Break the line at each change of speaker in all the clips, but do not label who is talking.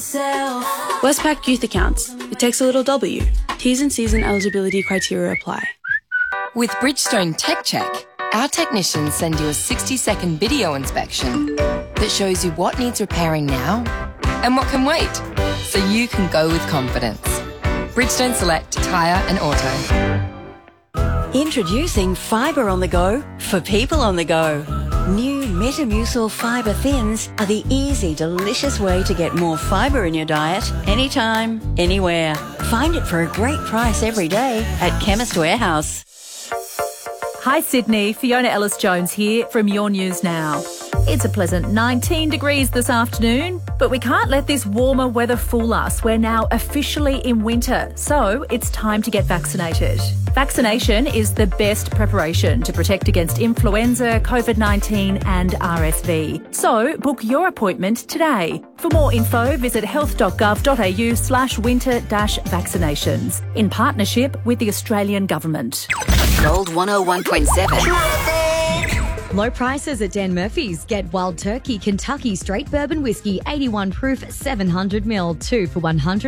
yourself.
Westpac Youth Accounts. It takes a little W. T's and C's and eligibility criteria apply.
With Bridgestone Tech Check, our technicians send you a 60-second video inspection that shows you what needs repairing now and what can wait, so you can go with confidence. Bridgestone Select Tyre and Auto.
Introducing Fibre on the Go for people on the go. New Metamucil Fibre Thins are the easy, delicious way to get more fibre in your diet anytime, anywhere. Find it for a great price every day at Chemist Warehouse.
Hi Sydney, Fiona Ellis-Jones here from Your News Now. It's a pleasant 19 degrees this afternoon, but we can't let this warmer weather fool us. We're now officially in winter, so it's time to get vaccinated. Vaccination is the best preparation to protect against influenza, COVID-19 and RSV. So book your appointment today. For more info, visit health.gov.au/winter-vaccinations in partnership with the Australian Government.
Gold 101.7.
Low prices at Dan Murphy's. Get Wild Turkey Kentucky Straight Bourbon Whiskey 81 proof 700ml, 2 for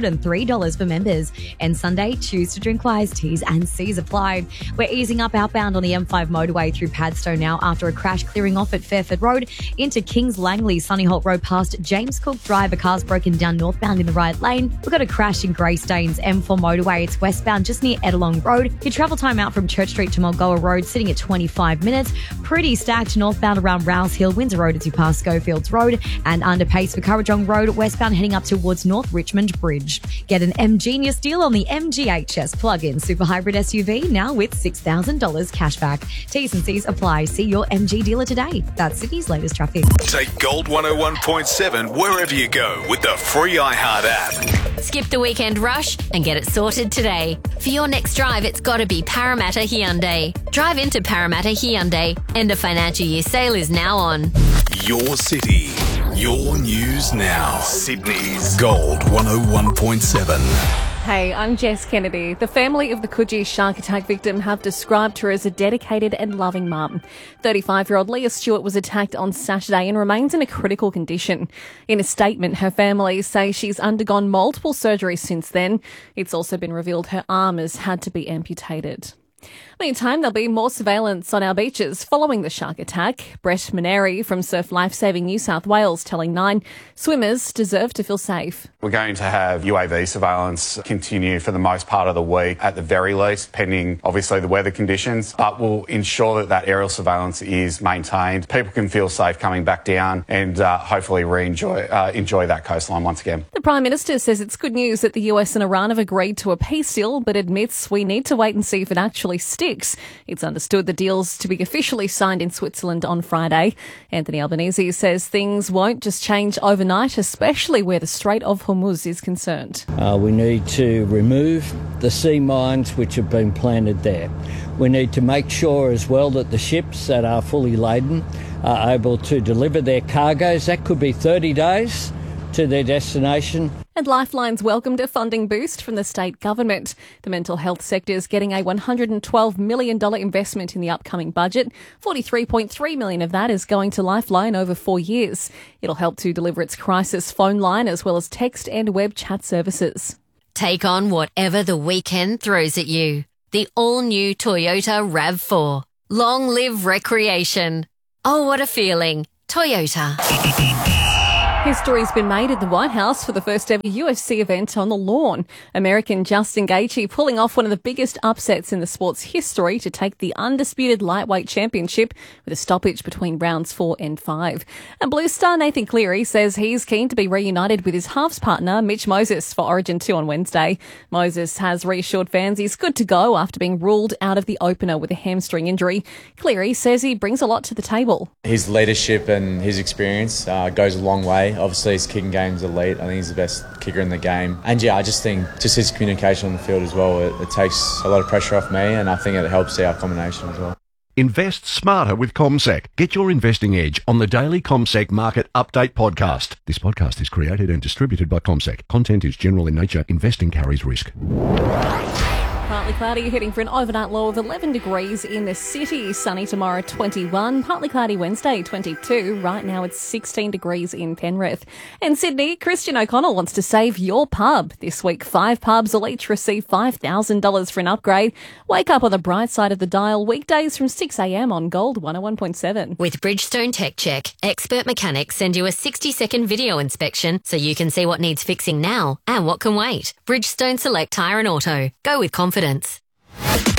$103 for members. And Sunday, choose to drink wise. T's and C's apply. We're easing up outbound on the M5 motorway through Padstow now after a crash clearing off at Fairford Road into Kings Langley, Sunnyholt Road past James Cook Drive. A car's broken down northbound in the right lane. We've got a crash in Greystanes M4 motorway. It's westbound just near Edelong Road. Your travel time out from Church Street to Mulgoa Road sitting at 25 minutes. Pretty stacked northbound around Rouse Hill, Windsor Road as you pass Schofields Road, and underpace for Currajong Road, westbound heading up towards North Richmond Bridge. Get an M-Genius deal on the MGHS plug-in super hybrid SUV now with $6,000 cashback. T's and C's apply. See your MG dealer today. That's Sydney's latest traffic.
Take Gold 101.7 wherever you go with the free iHeart app.
Skip the weekend rush and get it sorted today. For your next drive, it's got to be Parramatta Hyundai. Drive into Parramatta Hyundai. End of financial year sale is now on.
Your city, your news now. Sydney's Gold 101.7.
Hey, I'm Jess Kennedy. The family of the Coogee shark attack victim have described her as a dedicated and loving mum. 35-year-old Leah Stewart was attacked on Saturday and remains in a critical condition. In a statement, her family say she's undergone multiple surgeries since then. It's also been revealed her arm has had to be amputated. Meantime, there'll be more surveillance on our beaches following the shark attack. Brett Maneri from Surf Lifesaving New South Wales telling Nine swimmers deserve to feel safe.
We're going to have UAV surveillance continue for the most part of the week, at the very least, pending obviously the weather conditions, but we'll ensure that aerial surveillance is maintained. People can feel safe coming back down and hopefully enjoy that coastline once again.
The Prime Minister says it's good news that the US and Iran have agreed to a peace deal, but admits we need to wait and see if it actually sticks. It's understood the deal's to be officially signed in Switzerland on Friday. Anthony Albanese says things won't just change overnight, especially where the Strait of Hormuz is concerned.
We need to remove the sea mines which have been planted there. We need to make sure as well that the ships that are fully laden are able to deliver their cargoes. That could be 30 days to their destination.
And Lifeline's welcomed a funding boost from the state government. The mental health sector is getting a $112 million investment in the upcoming budget. $43.3 million of that is going to Lifeline over 4 years. It'll help to deliver its crisis phone line as well as text and web chat services.
Take on whatever the weekend throws at you. The all-new Toyota RAV4. Long live recreation. Oh, what a feeling. Toyota.
History's been made at the White House for the first ever UFC event on the lawn. American Justin Gaethje pulling off one of the biggest upsets in the sport's history to take the undisputed lightweight championship with a stoppage between rounds 4 and 5. And Blue Star Nathan Cleary says he's keen to be reunited with his halves partner Mitch Moses for Origin 2 on Wednesday. Moses has reassured fans he's good to go after being ruled out of the opener with a hamstring injury. Cleary says he brings a lot to the table.
His leadership and his experience goes a long way. Obviously, his kicking game's elite. I think he's the best kicker in the game. And yeah, I just think just his communication on the field as well, it takes a lot of pressure off me, and I think it helps our combination as well.
Invest smarter with CommSec. Get your investing edge on the daily CommSec Market Update podcast. This podcast is created and distributed by CommSec. Content is general in nature. Investing carries risk.
Partly cloudy, heading for an overnight low of 11 degrees in the city. Sunny tomorrow, 21. Partly cloudy Wednesday, 22. Right now it's 16 degrees in Penrith. In Sydney, Christian O'Connell wants to save your pub. This week, 5 pubs will each receive $5,000 for an upgrade. Wake up on the bright side of the dial weekdays from 6 a.m. on Gold 101.7.
With Bridgestone Tech Check, expert mechanics send you a 60-second video inspection so you can see what needs fixing now and what can wait. Bridgestone Select Tyre and Auto. Go with confidence.